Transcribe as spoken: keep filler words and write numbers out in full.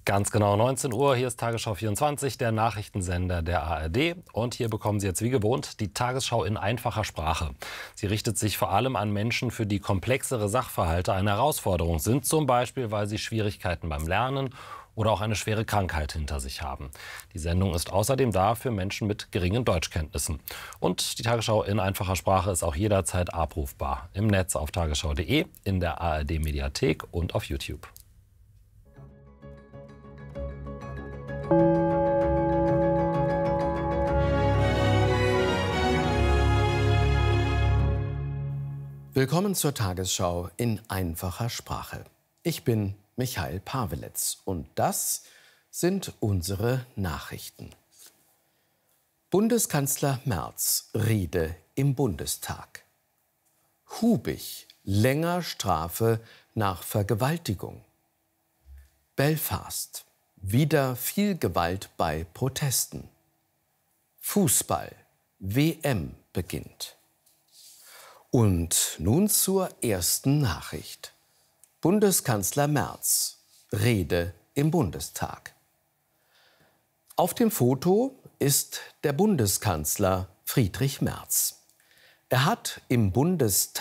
Ganz genau neunzehn Uhr, hier ist Tagesschau vierundzwanzig, der Nachrichtensender der A R D. Und hier bekommen Sie jetzt wie gewohnt die Tagesschau in einfacher Sprache. Sie richtet sich vor allem an Menschen, für die komplexere Sachverhalte eine Herausforderung sind. Zum Beispiel, weil sie Schwierigkeiten beim Lernen oder auch eine schwere Krankheit hinter sich haben. Die Sendung ist außerdem da für Menschen mit geringen Deutschkenntnissen. Und die Tagesschau in einfacher Sprache ist auch jederzeit abrufbar. Im Netz auf tagesschau punkt de, in der A R D-Mediathek und auf YouTube. Willkommen zur Tagesschau in einfacher Sprache. Ich bin Michael Pavelitz und das sind unsere Nachrichten. Bundeskanzler Merz, Rede im Bundestag. Hubig, länger Strafe nach Vergewaltigung. Belfast, wieder viel Gewalt bei Protesten. Fußball, W M beginnt. Und nun zur ersten Nachricht. Bundeskanzler Merz, Rede im Bundestag. Auf dem Foto ist der Bundeskanzler Friedrich Merz. Er hat im Bundestag